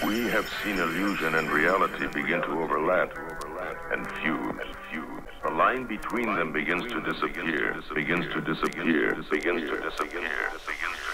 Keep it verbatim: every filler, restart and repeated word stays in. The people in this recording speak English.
We have seen illusion and reality begin to overlap and fuse. The line between them begins to disappear, begins to disappear, begins to disappear, begins to